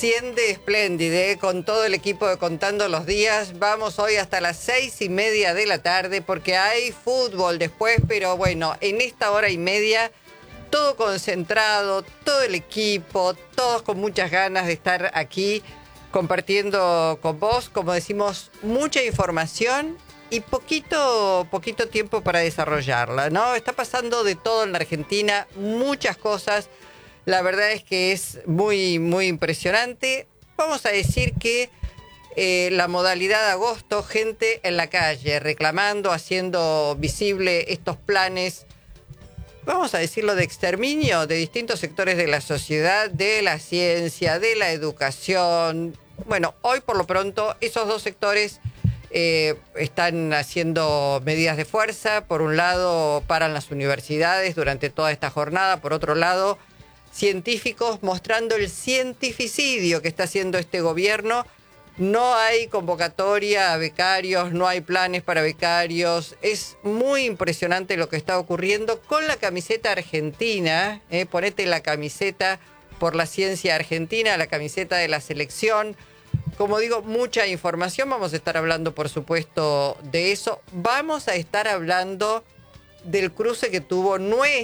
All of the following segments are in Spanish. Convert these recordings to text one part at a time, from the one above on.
Asciende Espléndide con todo el equipo de Contando los Días. Vamos hoy hasta las 6:30 de la tarde porque hay fútbol después, pero bueno, en esta hora y media todo concentrado, todo el equipo, todos con muchas ganas de estar aquí compartiendo con vos, como decimos, mucha información y poquito tiempo para desarrollarla, ¿no? Está pasando de todo en la Argentina, muchas cosas. La verdad es que es muy impresionante. Vamos a decir que la modalidad de agosto, gente en la calle reclamando, haciendo visible estos planes, vamos a decirlo, de exterminio de distintos sectores de la sociedad, de la ciencia, de la educación. Bueno, hoy por lo pronto esos dos sectores están haciendo medidas de fuerza. Por un lado, paran las universidades durante toda esta jornada. Por otro lado, científicos mostrando el cientificidio que está haciendo este gobierno. No hay convocatoria a becarios, no hay planes para becarios. Es muy impresionante lo que está ocurriendo con la camiseta argentina. Ponete la camiseta por la ciencia argentina, la camiseta de la selección. Como digo, mucha información. Vamos a estar hablando, por supuesto, de eso. Vamos a estar hablando del cruce que tuvo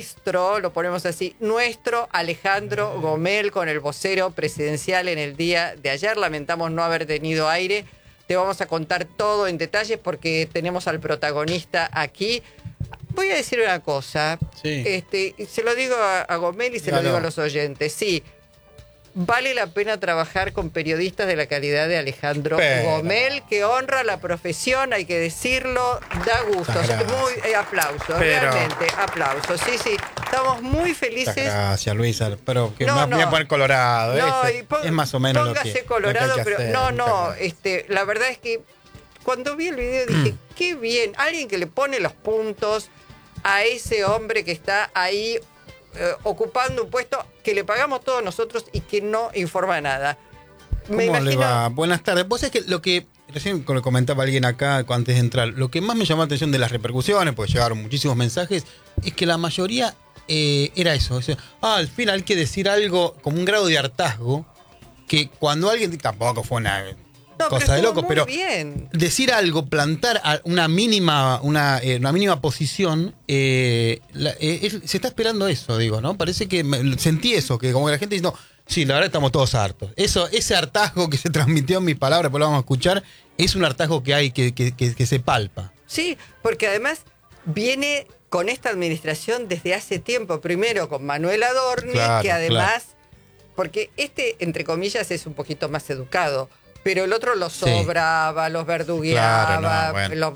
lo ponemos así, nuestro Alejandro Gomel con el vocero presidencial en el día de ayer. Lamentamos no haber tenido aire. Te vamos a contar todo en detalles porque tenemos al protagonista aquí. Voy a decir una cosa. Sí. Se lo digo a Gomel y se lo digo a los oyentes. Sí, vale la pena trabajar con periodistas de la calidad de Alejandro Gomel, que honra la profesión, hay que decirlo, da gusto. Aplausos, realmente, aplausos. Sí, estamos muy felices. Gracias, Luisa, pero que me voy a poner colorado. Es más o menos póngase lo que colorado, hay que pero hacer, la verdad es que cuando vi el video dije, qué bien, alguien que le pone los puntos a ese hombre que está ahí ocupando un puesto que le pagamos todos nosotros y que no informa nada. ¿Cómo le va? Buenas tardes. Vos sabés que lo que recién lo comentaba alguien acá antes de entrar, lo que más me llamó la atención de las repercusiones, porque llegaron muchísimos mensajes, es que la mayoría era eso. O sea, al final hay que decir algo como un grado de hartazgo, que cuando alguien, tampoco fue una cosa de loco, pero bien. Decir algo, plantar una mínima posición, se está esperando eso, digo, ¿no? Parece que sentí eso, que como que la gente dice, no, sí, la verdad estamos todos hartos. Ese hartazgo que se transmitió en mis palabras, pues lo vamos a escuchar, es un hartazgo que hay, que se palpa. Sí, porque además viene con esta administración desde hace tiempo, primero con Manuel Adorni, que además, porque entre comillas, es un poquito más educado, pero el otro los sobraba, los verdugueaba.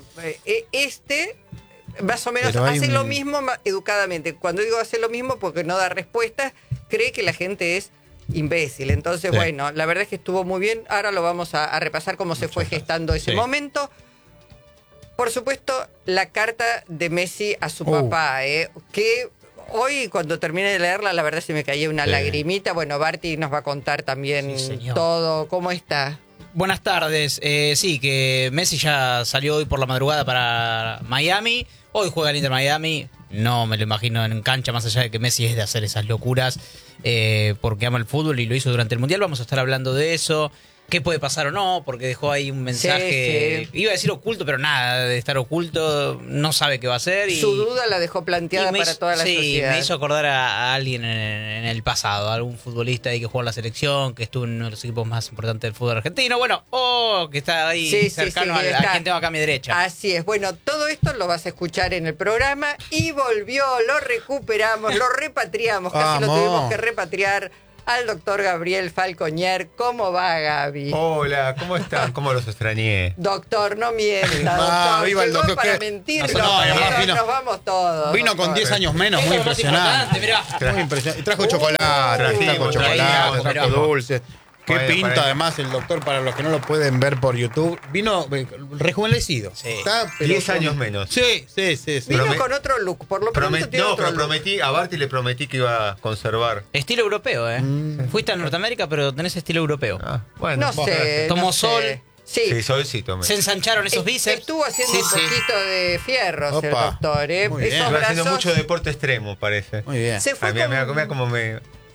Más o menos hace lo mismo educadamente. Cuando digo hace lo mismo, porque no da respuestas, cree que la gente es imbécil. Entonces, bueno, la verdad es que estuvo muy bien. Ahora lo vamos a repasar cómo se fue gestando ese momento. Por supuesto, la carta de Messi a su papá, que hoy, cuando terminé de leerla, la verdad se me caía una lagrimita. Bueno, Barty nos va a contar también todo. ¿Cómo está? Buenas tardes. Sí, que Messi ya salió hoy por la madrugada para Miami. Hoy juega el Inter Miami. No me lo imagino en cancha, más allá de que Messi es de hacer esas locuras porque ama el fútbol y lo hizo durante el Mundial. Vamos a estar hablando de eso. ¿Qué puede pasar o no? Porque dejó ahí un mensaje, iba a decir oculto, pero nada de estar oculto, no sabe qué va a hacer. Su duda la dejó planteada para toda la sociedad. Sí, me hizo acordar a alguien en el pasado, a algún futbolista ahí que jugó en la selección, que estuvo en uno de los equipos más importantes del fútbol argentino. Bueno, que está ahí cercano a quien tengo acá a mi derecha. Así es. Bueno, todo esto lo vas a escuchar en el programa y volvió, lo recuperamos, lo repatriamos, casi lo tuvimos que repatriar. Al doctor Gabriel Falcoñer. ¿Cómo va, Gaby? Hola, ¿cómo están? ¿Cómo los extrañé? Doctor, no mienta, doctor. Viva el doctor. Para mentir, nos vamos todos. Vino con 10 años menos, muy impresionante. Muy impresionante. Trajo chocolate, trajo dulces. Qué pinta además el doctor, para los que no lo pueden ver por YouTube. Vino rejuvenecido. Sí. Está 10 años menos. Sí. Vino con otro look, por lo pronto tiene otro look. Prometí, a Barty le prometí que iba a conservar. Estilo europeo, Fuiste a Norteamérica, pero tenés estilo europeo. Bueno, no sé. Tomó sol. Sí, solcito. Se ensancharon esos bíceps. Estuvo haciendo un poquito de fierros el doctor. Estuvo haciendo mucho deporte extremo, parece. Muy bien. Se fue mira cómo me...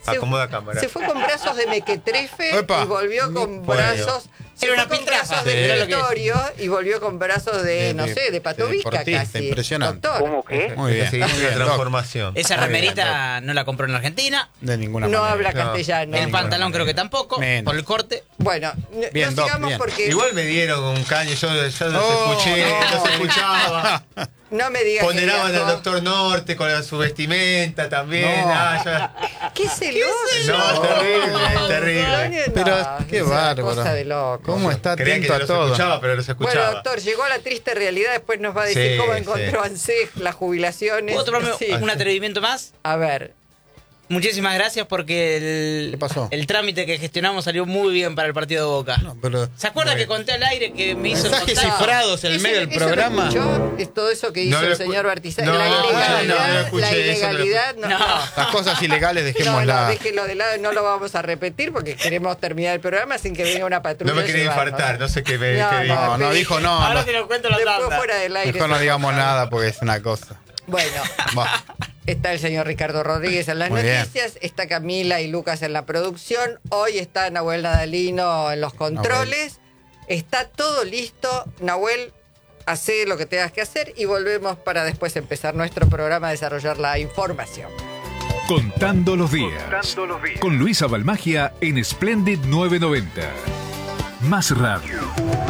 Acomoda cámara. Se fue con brazos de mequetrefe Epa. y volvió con brazos... Se Era fue una con piltrafa. brazos Sí, de era lo que- directorio y volvió con brazos de, no sé, de patovisca deportista, casi. impresionante. Doctor. ¿Cómo qué? Muy bien. Sí, muy una bien, Doc. transformación. Esa remerita no la compró en Argentina. De ninguna No manera. habla No. castellano. El pantalón creo que tampoco, Menos. por el corte. Bueno, Bien, no Doc, sigamos bien. porque Igual me dieron un caño, yo los Oh, escuché, no. los escuchaba. no me digas que Ponderaban al viajó. doctor Norte con su vestimenta también. No. ¡Qué celoso! No, terrible, terrible. No, Pero qué es una bárbaro. cosa de loco. ¿Cómo está Creía que atento a los todo? escuchaba, pero los Bueno, escuchaba. doctor, llegó a la triste realidad. Después nos va a decir Sí, cómo sí. encontró ANSES las jubilaciones. ¿Puedo tomarme Sí. un atrevimiento más? A ver, Muchísimas gracias porque ¿Qué pasó? el trámite que gestionamos salió muy bien para el partido de Boca. No, pero ¿Se acuerda que conté al aire que me hizo el mensajes contacto? cifrados en el medio del ¿eso programa. lo escuchó? Es todo eso que hizo No lo el escu- señor Bartizán. No, la no, ilegalidad, no lo escuché, la eso no lo ilegalidad, no. No. Las cosas ilegales No, dejémoslas. déjelo de lado, no lo vamos a repetir porque queremos terminar el programa sin que venga una patrulla. No me quería a llevarnos. infartar, no sé qué me No, qué no, dijo. No, dijo no. Ahora no. te lo cuento la Después tanda. fuera del aire. Mejor no se digamos enoja. nada porque es una cosa. Bueno, Va. está el señor Ricardo Rodríguez en las Muy bien. noticias, está Camila y Lucas en la producción, hoy está Nahuel Nadalino en los controles, está todo listo. Nahuel, hace lo que tengas que hacer y volvemos para después empezar nuestro programa a desarrollar la información. Contando los días. Con Luisa Balmagia en Splendid 990. Más radio.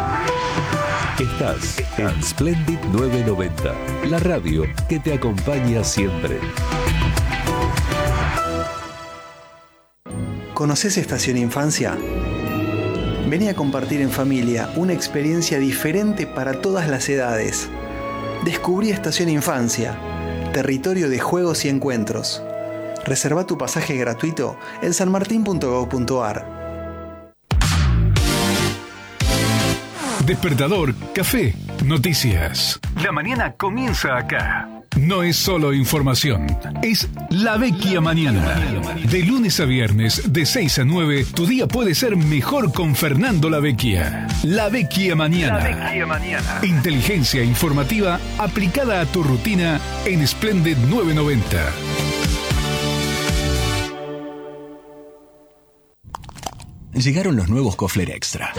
Estás en Splendid 990, la radio que te acompaña siempre. ¿Conoces Estación Infancia? Vení a compartir en familia una experiencia diferente para todas las edades. Descubrí Estación Infancia, territorio de juegos y encuentros. Reserva tu pasaje gratuito en sanmartin.gov.ar. Despertador, café, noticias. La mañana comienza acá. No es solo información, es La Vecchia Mañana. De lunes a viernes, de 6 a 9, tu día puede ser mejor con Fernando La Vecchia. La Vecchia Mañana. Inteligencia informativa aplicada a tu rutina en Splendid 990. Llegaron los nuevos Kofler Extra.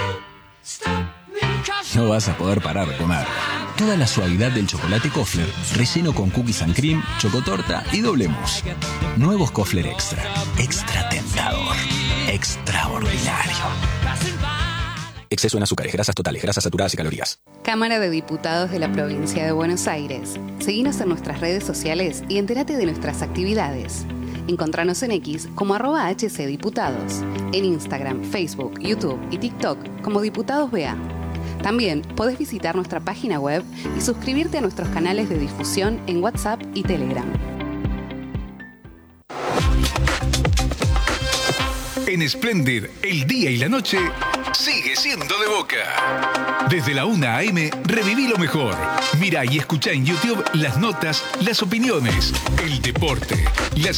No vas a poder parar de comer. Toda la suavidad del chocolate Kofler, relleno con cookies and cream, chocotorta y doble mousse. Nuevos Kofler Extra. Extra tentador. Extraordinario. Exceso en azúcares, grasas totales, grasas saturadas y calorías. Cámara de Diputados de la Provincia de Buenos Aires. Seguinos en nuestras redes sociales y entérate de nuestras actividades. Encontranos en X como @HCDiputados. En Instagram, Facebook, YouTube y TikTok como Diputados BA. También podés visitar nuestra página web y suscribirte a nuestros canales de difusión en WhatsApp y Telegram. En Splendid, el día y la noche sigue siendo de Boca. Desde la 1 a.m. reviví lo mejor. Mira y escucha en YouTube las notas, las opiniones, el deporte, las